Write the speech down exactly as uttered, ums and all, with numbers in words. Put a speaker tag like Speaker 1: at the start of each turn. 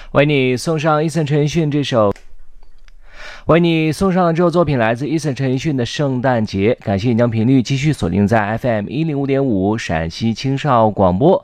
Speaker 1: 为你送上伊森陈奕迅这首，为你送上这首作品来自伊森陈奕迅的《圣诞节》。感谢你将频率继续锁定在 F M 一零五点五陕西青少广播。